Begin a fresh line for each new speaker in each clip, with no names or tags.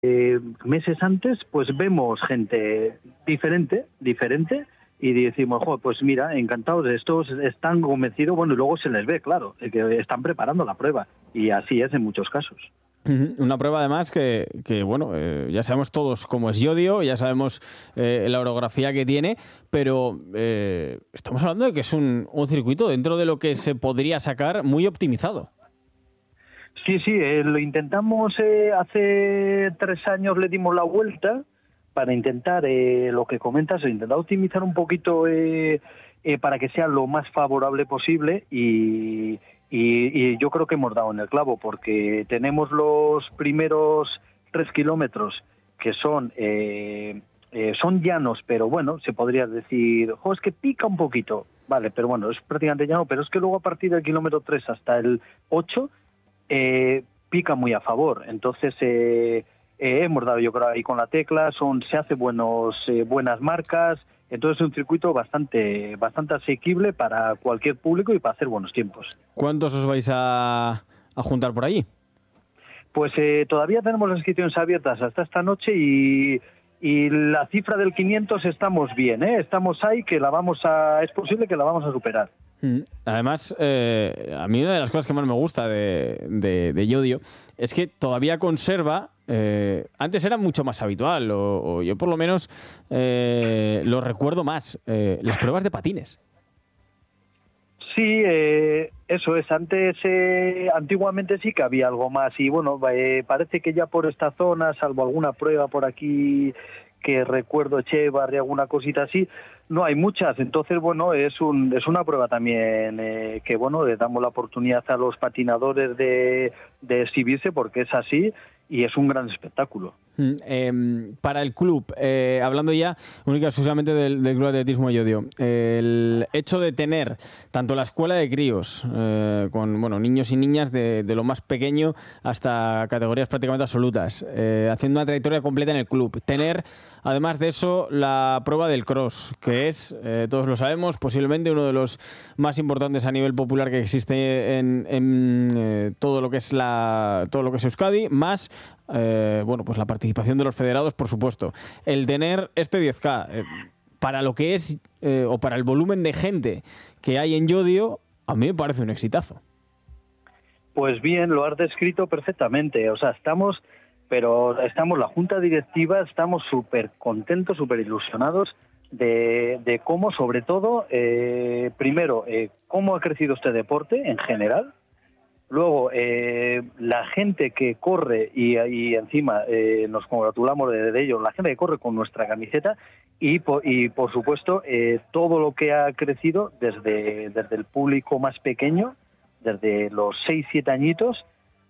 meses antes, pues vemos gente diferente, y decimos, pues mira, encantados, estos están convencidos, bueno, y luego se les ve, claro, que están preparando la prueba, y así es en muchos casos.
Una prueba además que bueno, ya sabemos todos cómo es Yodio, ya sabemos la orografía que tiene, pero estamos hablando de que es un circuito dentro de lo que se podría sacar muy optimizado.
Sí, lo intentamos hace 3 años, le dimos la vuelta para intentar, lo que comentas, intentar optimizar un poquito para que sea lo más favorable posible y yo creo que hemos dado en el clavo, porque tenemos los primeros 3 kilómetros que son llanos, pero bueno, se podría decir, es que pica un poquito, vale, pero bueno, es prácticamente llano, pero es que luego a partir del kilómetro 3 hasta el 8 pica muy a favor. Entonces hemos dado, yo creo, ahí con la tecla, se hace buenas marcas. Entonces es un circuito bastante asequible para cualquier público y para hacer buenos tiempos.
¿Cuántos os vais a juntar por allí?
Pues todavía tenemos las inscripciones abiertas hasta esta noche y la cifra del 500 estamos bien, estamos ahí, que es posible que la vamos a superar.
Además, a mí una de las cosas que más me gusta de Yodio es que todavía conserva, antes era mucho más habitual, o yo por lo menos lo recuerdo más, las pruebas de patines.
Sí, eso es. Antiguamente sí que había algo más y bueno, parece que ya por esta zona, salvo alguna prueba por aquí que recuerdo, Echevarri, alguna cosita así, no hay muchas. Entonces, bueno, es una prueba también que, bueno, le damos la oportunidad a los patinadores de exhibirse, porque es así y es un gran espectáculo.
Para el club, hablando ya única y exclusivamente del Club Atletismo Yodio, el hecho de tener tanto la escuela de críos con niños y niñas de lo más pequeño hasta categorías prácticamente absolutas, haciendo una trayectoria completa en el club, tener además de eso la prueba del cross, que es, todos lo sabemos, posiblemente uno de los más importantes a nivel popular que existe en todo lo que es Euskadi, más pues la participación de los federados, por supuesto. El tener este 10K para lo que es o para el volumen de gente que hay en Yodio, a mí me parece un exitazo.
Pues bien, lo has descrito perfectamente. O sea, estamos la junta directiva, estamos súper contentos, súper ilusionados de cómo, sobre todo, primero, cómo ha crecido este deporte en general. Luego, la gente que corre y encima nos congratulamos de ello, la gente que corre con nuestra camiseta y por supuesto, todo lo que ha crecido desde el público más pequeño, desde los 6-7 añitos.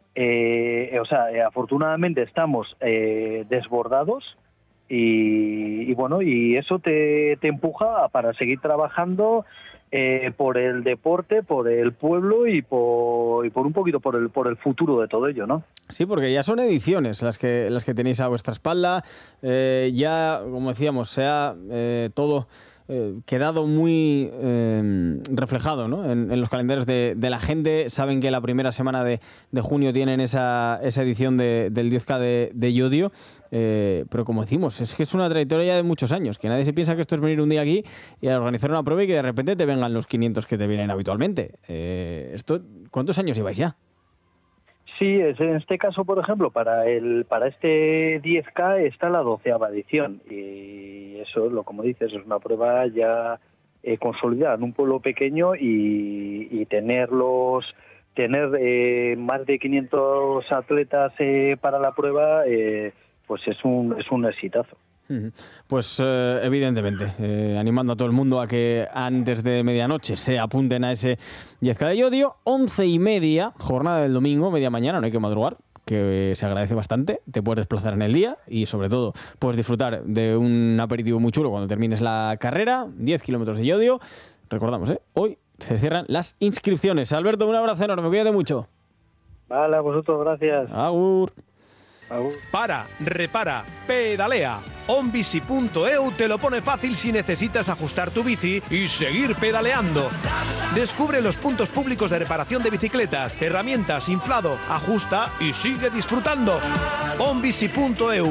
Afortunadamente estamos desbordados y bueno, y eso te empuja para seguir trabajando por el deporte, por el pueblo y por un poquito por el futuro de todo ello, ¿no?
Sí, porque ya son ediciones las que tenéis a vuestra espalda. Ya, como decíamos, se ha todo quedado muy reflejado, ¿no? en los calendarios de la gente. Saben que la primera semana de junio tienen esa edición del 10K de Yodio. Pero como decimos, es que es una trayectoria ya de muchos años, que nadie se piensa que esto es venir un día aquí y a organizar una prueba y que de repente te vengan los 500 que te vienen habitualmente. ¿Cuántos años lleváis ya?
Sí, en este caso, por ejemplo, para este 10K está la 12ª edición y eso, como dices, es una prueba ya consolidada en un pueblo pequeño y tener más de 500 atletas para la prueba, pues es un exitazo.
Pues evidentemente, animando a todo el mundo a que antes de medianoche se apunten a ese 10K de Yodio. 11:30, jornada del domingo, media mañana, no hay que madrugar, que se agradece bastante. Te puedes desplazar en el día y sobre todo puedes disfrutar de un aperitivo muy chulo cuando termines la carrera. 10 kilómetros de Yodio. Recordamos, hoy se cierran las inscripciones. Alberto, un abrazo enorme, cuídate mucho.
Vale, a vosotros, gracias.
Agur.
Para, repara, pedalea. onbici.eu te lo pone fácil si necesitas ajustar tu bici y seguir pedaleando. Descubre los puntos públicos de reparación de bicicletas, herramientas, inflado, ajusta y sigue disfrutando. onbici.eu